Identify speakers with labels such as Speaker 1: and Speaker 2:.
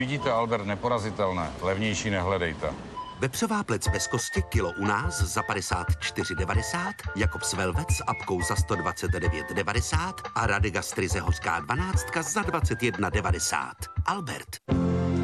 Speaker 1: Vidíte, Albert, neporazitelné. Levnější nehledejte.
Speaker 2: Vepřová plec bez kosti kilo u nás za 54,90, Jakobs Velvet s apkou za 129,90 a Radegastry hořká 12 za 21,90. Albert.